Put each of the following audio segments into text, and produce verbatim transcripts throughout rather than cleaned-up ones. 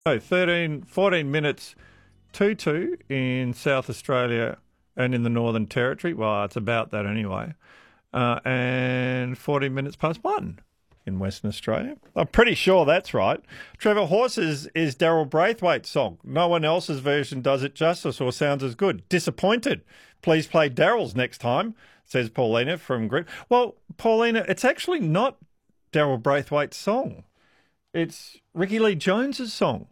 Oh, thirteen, fourteen minutes two two in South Australia and in the Northern Territory. Well, it's about that anyway. Uh, and fourteen minutes past one in Western Australia. I'm pretty sure that's right. Trevor, Horses is Daryl Braithwaite's song. No one else's version does it justice or sounds as good. Disappointed. Please play Daryl's next time, says Paulina from Grit. Well, Paulina, it's actually not Daryl Braithwaite's song. It's Ricky Lee Jones's song.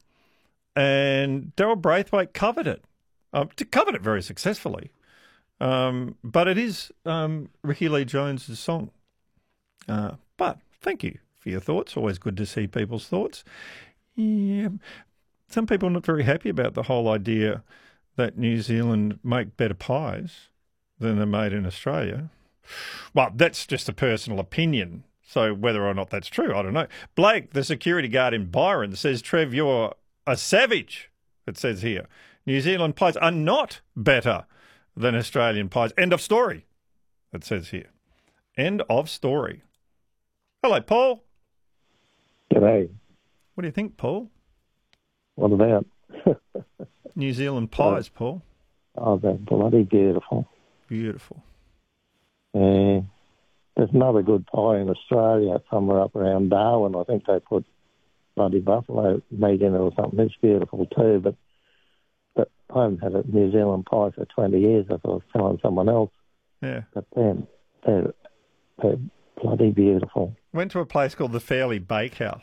And Daryl Braithwaite covered it. Uh, covered it very successfully. Um, but it is um, Ricky Lee Jones's song. Uh, but thank you for your thoughts. Always good to see people's thoughts. Yeah, some people are not very happy about the whole idea that New Zealand make better pies than they're made in Australia. Well, that's just a personal opinion. So whether or not that's true, I don't know. Blake, the security guard in Byron, says, Trev, you're a savage, it says here. New Zealand pies are not better than Australian pies. End of story, it says here. End of story. Hello, Paul. G'day. What do you think, Paul? What about? New Zealand pies, Paul. Oh, they're bloody beautiful. Beautiful. Yeah. There's another good pie in Australia, somewhere up around Darwin. I think they put bloody buffalo meat in it or something. It's beautiful too, but but I haven't had a New Zealand pie for twenty years. I thought I was telling someone else. Yeah. But then they're, they're bloody beautiful. Went to a place called the Fairley Bakehouse.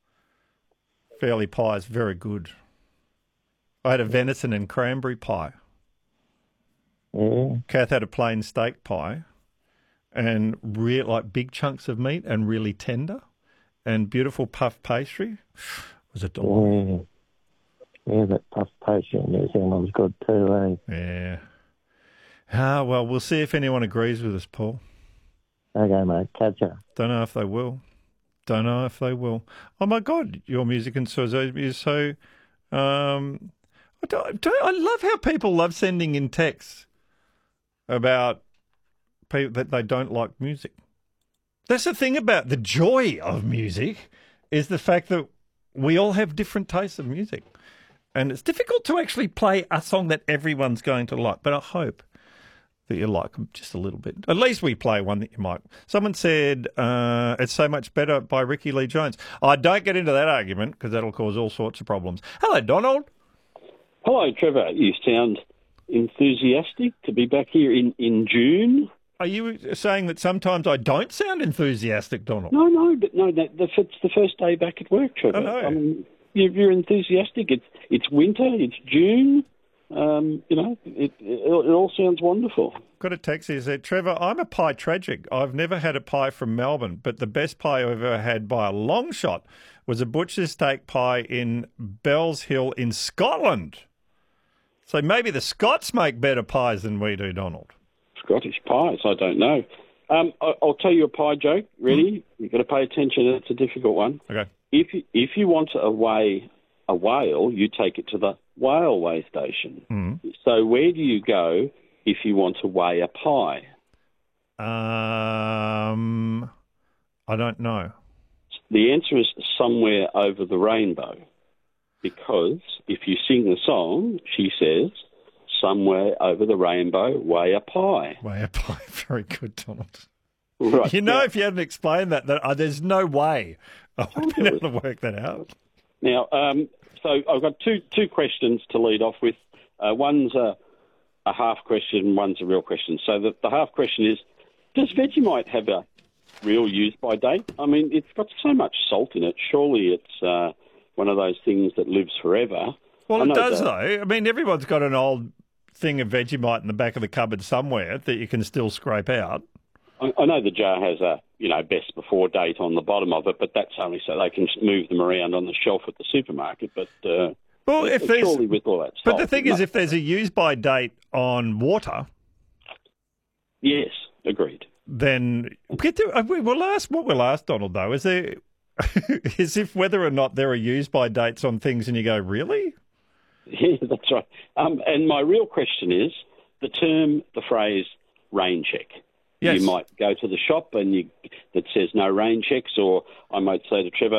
Fairley pie is very good. I had a venison and cranberry pie. Yeah. Kath had a plain steak pie. And real, like big chunks of meat and really tender and beautiful puff pastry. It was a delight. Yeah. yeah, that puff pastry in New Zealand was good too, eh? Yeah. Ah, well, we'll see if anyone agrees with us, Paul. Okay, mate. Catch ya. Don't know if they will. Don't know if they will. Oh, my God, your music and so is so... Um, I, don't, don't, I love how people love sending in texts about... people that they don't like music. That's the thing about the joy of music is the fact that we all have different tastes of music. And it's difficult to actually play a song that everyone's going to like, but I hope that you like them just a little bit. At least we play one that you might. Someone said uh, It's So Much Better by Ricky Lee Jones. I don't get into that argument because that'll cause all sorts of problems. Hello, Donald. Hello, Trevor. You sound enthusiastic to be back here in, in June. Are you saying that sometimes I don't sound enthusiastic, Donald? No, no, but no, that, it's the first day back at work, Trevor. I know. I mean, you're, you're enthusiastic. It's it's winter. It's June. Um, you know, it, it it all sounds wonderful. Got a text here said, Trevor, I'm a pie tragic. I've never had a pie from Melbourne, but the best pie I've ever had by a long shot was a butcher's steak pie in Bells Hill in Scotland. So maybe the Scots make better pies than we do, Donald. Scottish pies, I don't know. Um, I, I'll tell you a pie joke. Ready? Mm. You've got to pay attention. It's a difficult one. Okay. If you, if you want to weigh a whale, you take it to the whale weigh station. Mm. So where do you go if you want to weigh a pie? Um, I don't know. The answer is somewhere over the rainbow. Because if you sing the song, she says, somewhere over the rainbow, weigh a pie. Weigh a pie. Very good, Donald. Right. You know, now, if you hadn't explained that, that uh, there's no way I would have been able to work that out. Now, um, so I've got two two questions to lead off with. Uh, one's a, a half question, one's a real question. So the, the half question is, does Vegemite have a real use-by date? I mean, it's got so much salt in it. Surely it's uh, one of those things that lives forever. Well, it does, that. though. I mean, everyone's got an old thing of Vegemite in the back of the cupboard somewhere that you can still scrape out. I, I know the jar has a, you know, best before date on the bottom of it, but that's only so they can move them around on the shelf at the supermarket. But uh, well, if there's, surely with all that salt, but the thing is, if there's a use-by date on water, yes, agreed. Then we'll ask what we'll ask Donald though. Is there is if whether or not there are use-by dates on things, and you go, really? Yeah, that's right. Um, and my real question is the term, the phrase, rain check. Yes. You might go to the shop and you that says no rain checks, or I might say to Trevor,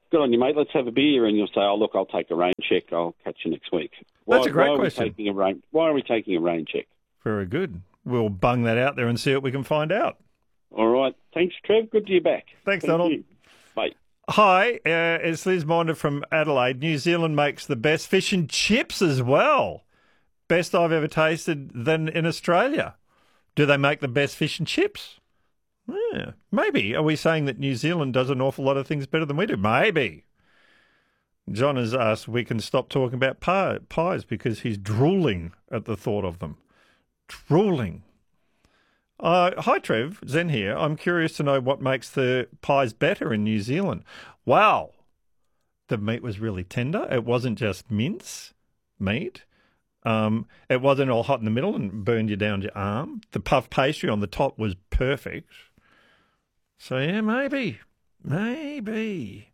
good on you, mate. Let's have a beer, and you'll say, "Oh, look, I'll take a rain check. I'll catch you next week." Why, That's a great why are question. We taking a rain, why are we taking a rain check? Very good. We'll bung that out there and see what we can find out. All right. Thanks, Trev. Good to be back. Thanks, Thank Donald. you. Bye. Hi, uh, it's Liz Minder from Adelaide. New Zealand makes the best fish and chips as well. Best I've ever tasted than in Australia. Do they make the best fish and chips? Yeah, maybe. Are we saying that New Zealand does an awful lot of things better than we do? Maybe. John has asked we can stop talking about pie, pies because he's drooling at the thought of them. Drooling. Uh, hi, Trev. Zen here. I'm curious to know what makes the pies better in New Zealand. Wow. The meat was really tender. It wasn't just mince meat. Um, it wasn't all hot in the middle and burned you down your arm. The puff pastry on the top was perfect. So, yeah, maybe. Maybe.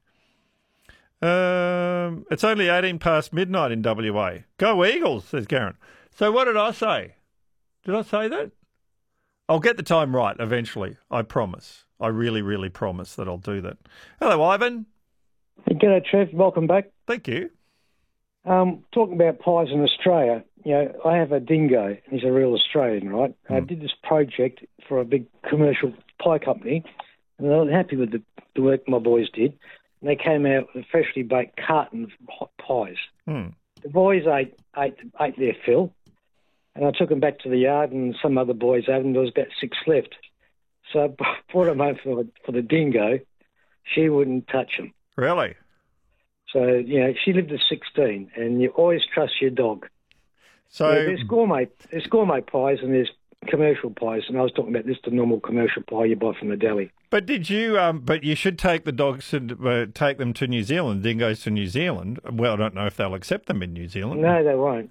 Um, it's only eighteen past midnight in W A. Go Eagles, says Karen. So what did I say? Did I say that? I'll get the time right eventually. I promise. I really, really promise that I'll do that. Hello, Ivan. Hey, g'day, Trev. Welcome back. Thank you. Um, talking about pies in Australia, you know, I have a dingo. He's a real Australian, right? Mm. I did this project for a big commercial pie company, and I was happy with the, the work my boys did. And they came out with a freshly baked carton of hot pies. Mm. The boys ate, ate ate their fill, and I took them back to the yard, and some other boys ate them. There was about six left. So I brought them home for, for the dingo. She wouldn't touch them. Really? So, you know, she lived at sixteen, and you always trust your dog. So yeah, there's gourmet, there's gourmet pies and there's commercial pies, and I was talking about this, the normal commercial pie you buy from the deli. But did you? Um, but you should take the dogs and uh, take them to New Zealand. Dingoes to New Zealand. Well, I don't know if they'll accept them in New Zealand. No, they won't.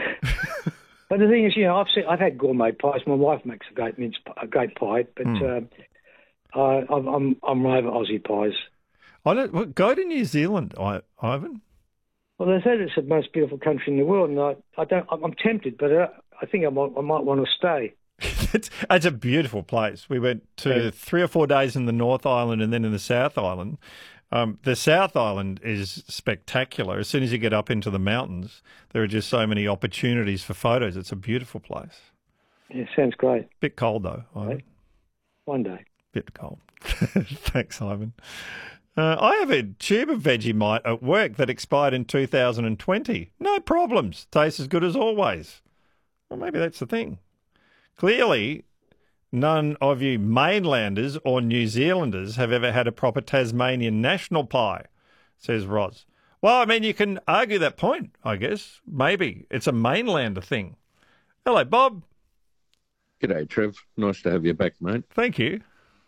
But the thing is, you know, I've seen, I've had gourmet pies. My wife makes a great mince, a great pie, but mm. um, I, I'm I'm I'm over Aussie pies. I don't well, go to New Zealand, I, Ivan. Well, they said it's the most beautiful country in the world, and I, I don't. I'm tempted, but uh, I think I might I might want to stay. it's, it's a beautiful place. We went to yeah. three or four days in the North Island and then in the South Island. Um, the South Island is spectacular. As soon as you get up into the mountains, there are just so many opportunities for photos. It's a beautiful place. Yeah, sounds great. Bit cold though, Ivan. One day. Bit cold. Thanks, Ivan. Uh, I have a tube of Vegemite at work that expired in two thousand twenty. No problems. Tastes as good as always. Well, maybe that's the thing. Clearly, none of you mainlanders or New Zealanders have ever had a proper Tasmanian national pie, says Roz. Well, I mean, you can argue that point, I guess. Maybe. It's a mainlander thing. Hello, Bob. G'day, Trev. Nice to have you back, mate. Thank you.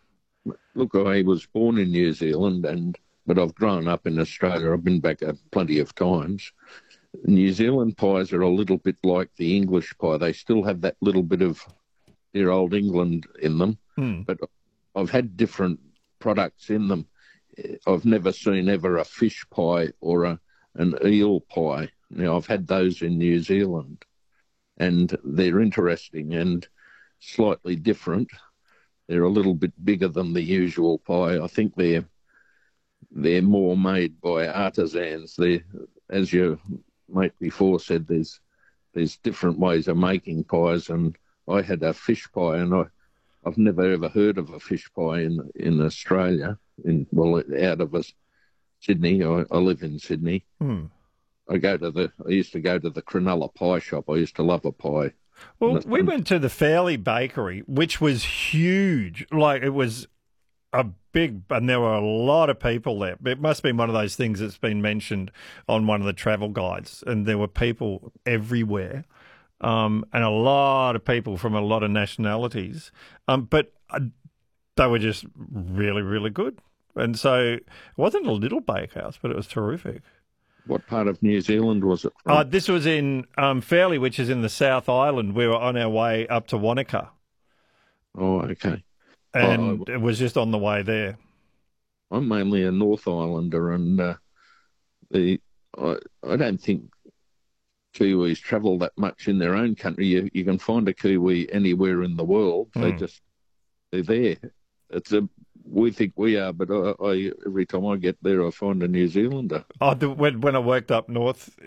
Look, I was born in New Zealand, and but I've grown up in Australia. I've been back uh, plenty of times. New Zealand pies are a little bit like the English pie. They still have that little bit of dear old England in them, mm. but I've had different products in them. I've never seen ever a fish pie or a an eel pie. Now, I've had those in New Zealand, and they're interesting and slightly different. They're a little bit bigger than the usual pie. I think they're they're more made by artisans. They, as your mate before said, there's there's different ways of making pies, and I had a fish pie, and I I've never ever heard of a fish pie in in Australia. In well, out of us, Sydney. I, I live in Sydney. Hmm. I go to the. I used to go to the Cronulla pie shop. I used to love a pie. Well, we went to the Fairley Bakery, which was huge. Like, it was a big, and there were a lot of people there. It must have been one of those things that's been mentioned on one of the travel guides, and there were people everywhere, um, and a lot of people from a lot of nationalities. Um, but uh, they were just really, really good. And so it wasn't a little bakehouse, but it was terrific. What part of New Zealand was it from? Uh, this was in um, Fairley, which is in the South Island. We were on our way up to Wanaka. Oh, okay. And oh, it was just on the way there. I'm mainly a North Islander, and uh, the I, I don't think Kiwis travel that much in their own country. You, you can find a Kiwi anywhere in the world. Mm. They just, they're there. It's a we think we are, but I, I every time I get there, I find a New Zealander. Oh, the, when when I worked up north